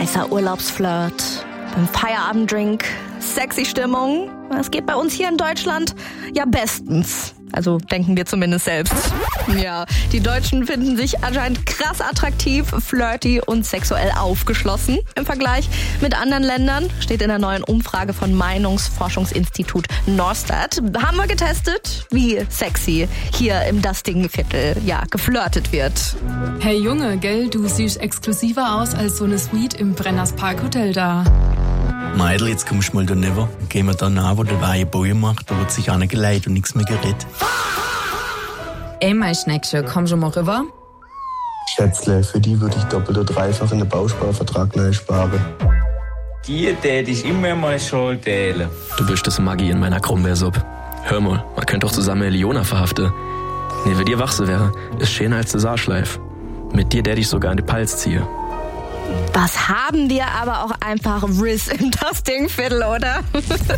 Heißer Urlaubsflirt, beim Feierabenddrink, sexy Stimmung. Das geht bei uns hier in Deutschland ja bestens. Also denken wir zumindest selbst. Ja, die Deutschen finden sich anscheinend krass attraktiv, flirty und sexuell aufgeschlossen. Im Vergleich mit anderen Ländern steht in der neuen Umfrage von Meinungsforschungsinstitut Norstat. Haben wir getestet, wie sexy hier im Dasting-Viertel geflirtet wird. Hey Junge, gell, du siehst exklusiver aus als so eine Suite im Brenners Parkhotel da. Meidl, jetzt kommst du mal da rüber. Gehen wir da nach, wo der weiße Boy macht. Da wird sich auch nicht geleitet und nichts mehr geredet. Ey, mein Schneckchen, komm schon mal rüber. Schätzle, für die würde ich doppelt oder dreifach in den Bausparvertrag neu sparen. Die tät ich immer mal schon teilen. Du bist das Maggi in meiner Krummbeersuppe. Hör mal, man könnte doch zusammen Eliona verhaften. Nee, wenn dir wachse wäre, ist schöner als der Saarschleif. Mit dir der ich sogar in die Palz ziehe. Was haben wir aber auch einfach Riss im Dasting-Viertel, oder?